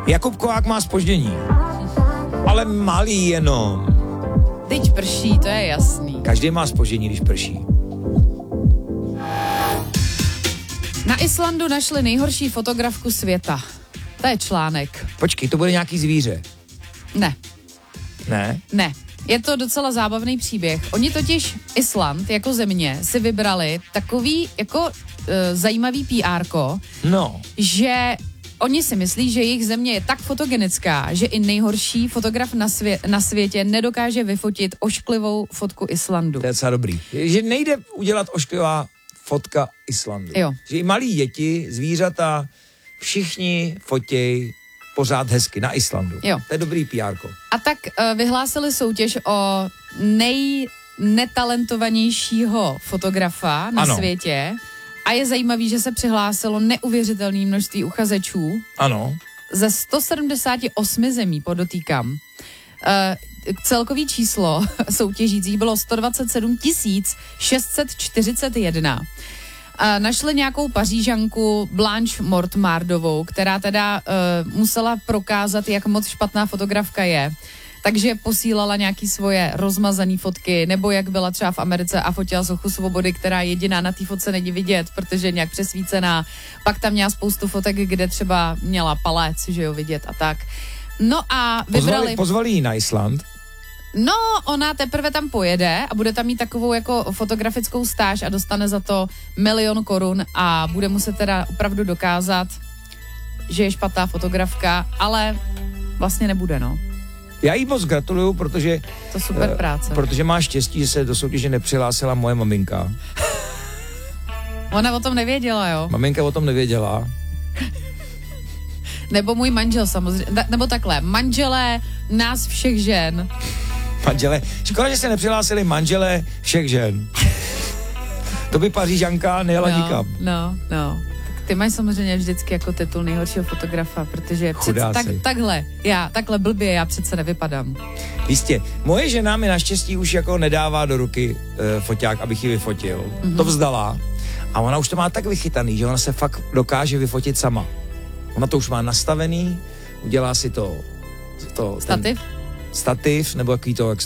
Jakub Kohák má zpoždění. Ale malý jenom. Teď prší, to je jasný. Každý má zpoždění, když prší. Na Islandu našli nejhorší fotografku světa. To je článek. Počkej, to bude nějaký zvíře. Ne. Ne? Ne. Je to docela zábavný příběh. Oni totiž Island jako země si vybrali takový jako zajímavý PR-ko, No. že oni si myslí, že jejich země je tak fotogenická, že i nejhorší fotograf na světě nedokáže vyfotit ošklivou fotku Islandu. To je docela dobrý. Že nejde udělat ošklivá fotka Islandu. Jo. Že i malí děti, zvířata, všichni fotěj pořád hezky na Islandu. Jo. To je dobrý PR-ko. A tak vyhlásili soutěž o nejnetalentovanějšího fotografa na světě. A je zajímavý, že se přihlásilo neuvěřitelné množství uchazečů. Ano. Ze 178 zemí, podotýkám. Celkový číslo soutěžících bylo 127 641. Našli nějakou Pařížanku Blanche Mortemardovou, která teda musela prokázat, jak moc špatná fotografka je. Takže posílala nějaký svoje rozmazané fotky, nebo jak byla třeba v Americe a fotila sochu svobody, která jediná na té fotce není vidět, protože je nějak přesvícená. Pak tam měla spoustu fotek, kde třeba měla palec, že jo, vidět a tak. No a vybrali... Pozvali ji na Island. No, ona teprve tam pojede a bude tam mít takovou jako fotografickou stáž a dostane za to 1 000 000 korun a bude muset teda opravdu dokázat, že je špatná fotografka, ale vlastně nebude, no. Já jí moc gratuluju, protože... To super práce. Protože má štěstí, že se do soutěže nepřihlásila moje maminka. Ona o tom nevěděla, jo? Maminka o tom nevěděla. Nebo můj manžel samozřejmě, nebo takhle, manželé nás všech žen. Manželé, škoda, že se nepřihlásili manželé všech žen. To by Pařížanka nejela nikam. No. Tak ty máš samozřejmě vždycky jako titul nejhoršího fotografa, protože takhle blbě já přece nevypadám. Jistě. Moje žena mi naštěstí už jako nedává do ruky foťák, abych ji vyfotil. Mm-hmm. To vzdala. A ona už to má tak vychytaný, že ona se fakt dokáže vyfotit sama. Ona to už má nastavený, udělá si to Stativ? Stativ, nebo jaký to, jak